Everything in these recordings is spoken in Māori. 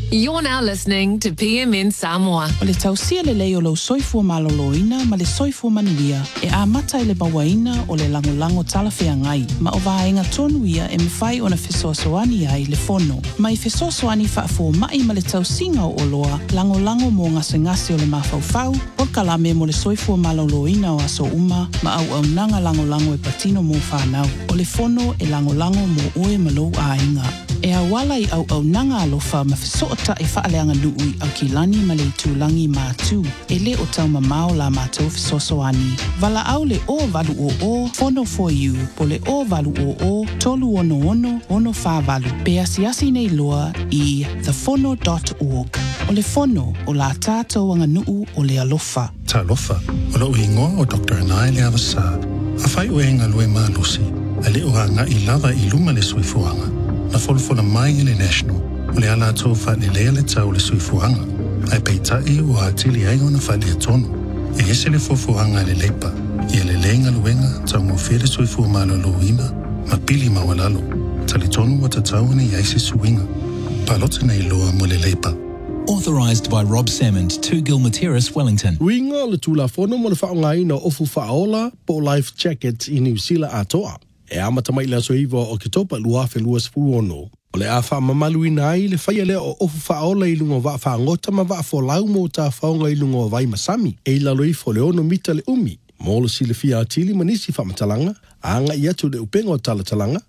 You're now listening to PMN Samoa. O le tausia le leo lo soifua maloloina ma le soifua manuia e a mata le bawaina o le lango talawhea ngai ma o vaenga tonu ia e mwhai o na fesoasoani ai le fono. Ma i fesoasoani whaafo mai ma le tausinga o loa lango mo ngase o le mawhauwhau o kalame mo le soifua maloloina o aso uma ma au nanga lango e patino mo whanau. O le fono e lango mo oe malou a inga. E a wala i au nanga alofa ma fesoata i whaaleanga nui au kilani ma le tūlangi mātū e le o tau mamao la mātou fesoasoani. Vala au le o valu o fono for you po le o valu o tolu ono whāvalu. Pe asi nei loa i thefono.org. O le fono o la tātou anga nuu o le alofa. Ta alofa, o lo ingoa o Dr. Anai le avasa. A whai o enga lue mālusi, a le o hanga i lava i luma le suifuanga. Na folofona mai le National, o le ala tō whale lea le tau le suifuanga. Ai peitai o atili ai o na whale atonu. E ese le fofuanga le leipa, i le lenga luenga tau mo fere suifua maloloina, ma pili mawalalo. Tali tonu wa tatau ni yaisi suinga. Palota nei loa mo le leipa. Authorised by Rob Salmond, 2 Gilmateris, Wellington. Ruinga le tula fono mo le whaongai na ofu whaola po life jacket i New Zealand atoa. E amata mai la soiva o ki topa lua whelua ono. O le a wha mamalu ai le whaia lea o ofu whaola i lungo wa whaangota ma wa wholau mo ta whaonga i lungo vai masami. E la loifo le ono mita le umi. Mo le sile fia atili manisi whamatalanga. Anga i atu le upenga o talatalanga.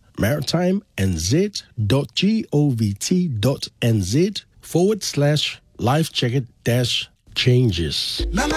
maritimeNZ.govt.nz/life jacket-changes.